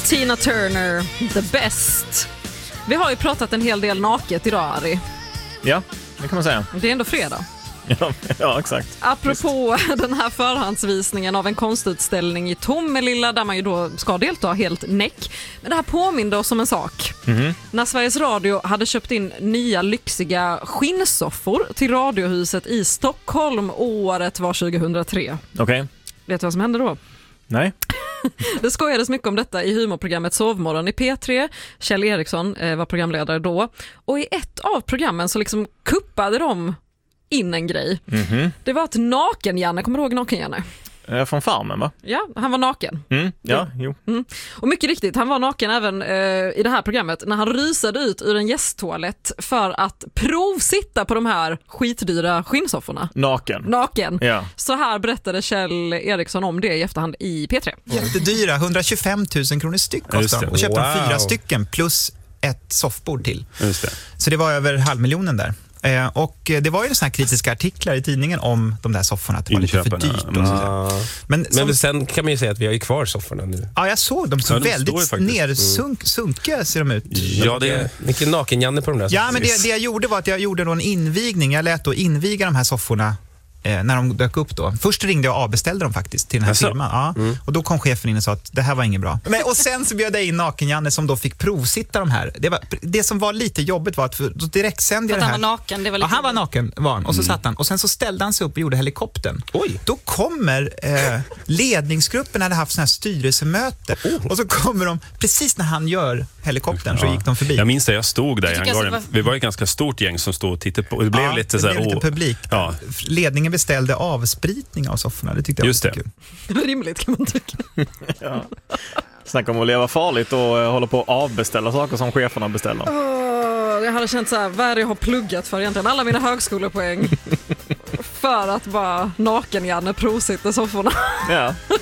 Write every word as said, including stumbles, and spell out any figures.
Tina Turner, The Best. Vi har ju pratat en hel del naket idag, Ari. Ja, det kan man säga. Det är ändå fredag. Ja, ja exakt. Apropå Just. den här förhandsvisningen av en konstutställning i Tomelilla där man ju då ska delta helt näck. Men det här påminner oss om en sak. Mm-hmm. När Sveriges Radio hade köpt in nya lyxiga skinnsoffor till Radiohuset i Stockholm, året var tjugohundratre. Okej. Okay. Vet du vad som hände då? Nej. Det skojades mycket om detta i humorprogrammet Sovmorgon i P tre. Kjell Eriksson eh, var programledare då. Och i ett av programmen så liksom kuppade de in en grej. Mm-hmm. Det var att naken-Janne, kommer du ihåg naken-Janne? Eh, från Farmen, va? Ja, han var naken. Mm, ja, jo. Mm. Och mycket riktigt, han var naken även eh, i det här programmet när han rusade ut ur en gästtoalett för att provsitta på de här skitdyra skinnsofforna. Naken. Naken. Ja. Så här berättade Kjell Eriksson om det i efterhand i P tre. Jättedyra, hundratjugofem tusen kronor styck kostade de. Och köpte wow. de fyra stycken plus ett soffbord till. Just det. Så det var över halvmiljonen där. Eh, och det var ju såna här kritiska artiklar i tidningen om de där sofforna, att det var lite för dyrt. Och ah. Men, som, men sen kan man ju säga att vi har ju kvar sofforna nu. Ja, jag såg dem så ja, de väldigt nersunkiga mm. ser de ut. Ja, det är mycket naken-Janne på de där. Ja, men det, det jag gjorde var att jag gjorde då en invigning. Jag lät då inviga de här sofforna eh, när de dök upp då. Först ringde jag och avbeställde dem faktiskt till den här Jaså? firman. Ja. Mm. Och då kom chefen in och sa att det här var inget bra. Men, och sen så bjöd jag in naken-Janne som då fick provsitta de här. Det, var, det som var lite jobbigt var att för, då direkt sände jag det här. Han var naken. Det var lite ja, han var naken var han. Och så mm. satt han. Och sen så ställde han sig upp och gjorde helikoptern. Oj. Då kommer eh, ledningsgruppen hade haft sån här styrelsemöte. Oh. Och så kommer de, precis när han gör helikoptern ja. så gick de förbi. Jag minns det, jag stod där i hangaren. Var... Vi var ett ganska stort gäng som stod och tittade på. Det blev ja, lite, det så här, blev lite oh. publik. Ja. Ledningen beställde avspritning av sofforna. Det tyckte jag Just var det. kul. Det var rimligt kan man tycka. Ja. Snacka om att leva farligt och uh, hålla på att avbeställa saker som cheferna beställer. Oh, jag hade känt så här, vad är det jag har pluggat för egentligen? Alla mina högskolepoäng för att bara naken-Janne provsitta sofforna. Ja.